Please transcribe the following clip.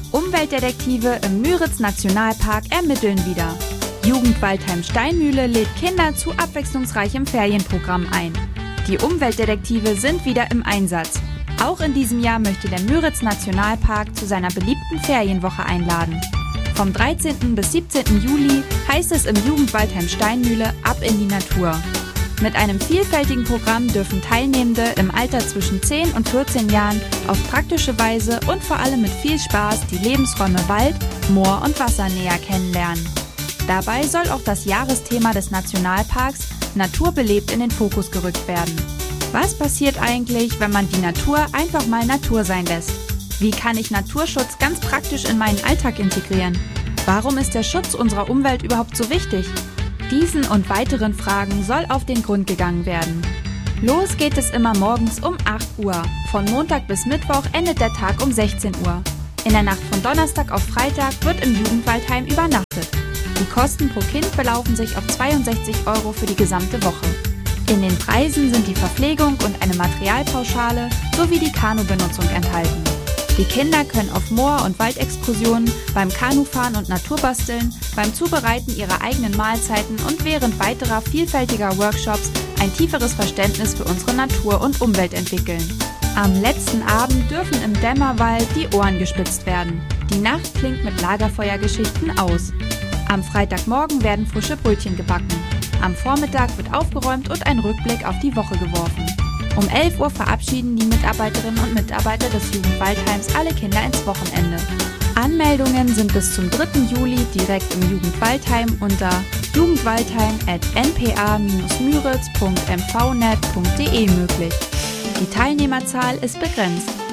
Umweltdetektive im Müritz-Nationalpark ermitteln wieder. Jugend Waldheim-Steinmühle lädt Kinder zu abwechslungsreichem Ferienprogramm ein. Die Umweltdetektive sind wieder im Einsatz. Auch in diesem Jahr möchte der Müritz-Nationalpark zu seiner beliebten Ferienwoche einladen. Vom 13. bis 17. Juli heißt es im Jugend Waldheim-Steinmühle ab in die Natur. Mit einem vielfältigen Programm dürfen Teilnehmende im Alter zwischen 10 und 14 Jahren auf praktische Weise und vor allem mit viel Spaß die Lebensräume Wald, Moor und Wasser näher kennenlernen. Dabei soll auch das Jahresthema des Nationalparks Natur belebt in den Fokus gerückt werden. Was passiert eigentlich, wenn man die Natur einfach mal Natur sein lässt? Wie kann ich Naturschutz ganz praktisch in meinen Alltag integrieren? Warum ist der Schutz unserer Umwelt überhaupt so wichtig? Diesen und weiteren Fragen soll auf den Grund gegangen werden. Los geht es immer morgens um 8 Uhr. Von Montag bis Mittwoch endet der Tag um 16 Uhr. In der Nacht von Donnerstag auf Freitag wird im Jugendwaldheim übernachtet. Die Kosten pro Kind belaufen sich auf 62 € für die gesamte Woche. In den Preisen sind die Verpflegung und eine Materialpauschale sowie die Kanubenutzung enthalten. Die Kinder können auf Moor- und Waldexkursionen, beim Kanufahren und Naturbasteln, beim Zubereiten ihrer eigenen Mahlzeiten und während weiterer vielfältiger Workshops ein tieferes Verständnis für unsere Natur und Umwelt entwickeln. Am letzten Abend dürfen im Dämmerwald die Ohren gespitzt werden. Die Nacht klingt mit Lagerfeuergeschichten aus. Am Freitagmorgen werden frische Brötchen gebacken. Am Vormittag wird aufgeräumt und ein Rückblick auf die Woche geworfen. Um 11 Uhr verabschieden die Mitarbeiterinnen und Mitarbeiter des Jugendwaldheims alle Kinder ins Wochenende. Anmeldungen sind bis zum 3. Juli direkt im Jugendwaldheim unter jugendwaldheim@npa-müritz.mvnet.de möglich. Die Teilnehmerzahl ist begrenzt.